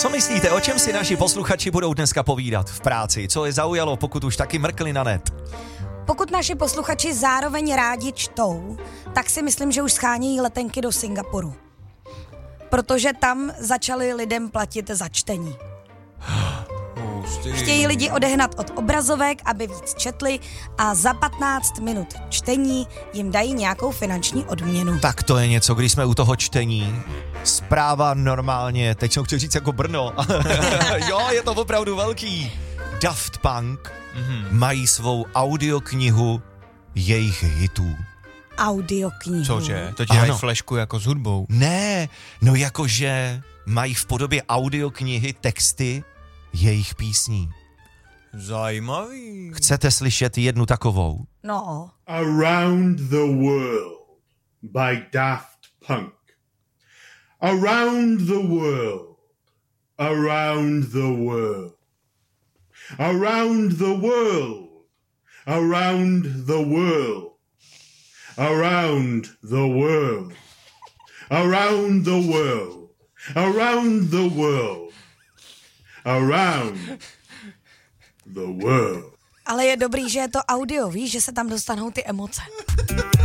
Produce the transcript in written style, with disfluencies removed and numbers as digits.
Co myslíte, o čem si naši posluchači budou dneska povídat v práci? Co je zaujalo, pokud už taky mrkli na net? Pokud naši posluchači zároveň rádi čtou, tak si myslím, že už schánějí letenky do Singapuru. Protože tam začali lidem platit za čtení. Chtějí lidi odehnat od obrazovek, aby víc četli a za 15 minut čtení jim dají nějakou finanční odměnu. Tak to je něco, když jsme u toho čtení. Zpráva normálně, teď jsem chtěl říct jako Brno. Jo, je to opravdu velký. Daft Punk mají svou audioknihu jejich hitů. Audioknihu. Cože? To ti dají flešku jako s hudbou? Ne, no jakože mají v podobě audioknihy texty jejich písní. Zajímavý. Chcete slyšet jednu takovou? No. Around the World by Daft Punk. Around the world, around the world, around the world, around the world, around the world, around the world, around the world, around the world. Ale je dobrý, že je to audio, víš, že se tam dostanou ty emoce.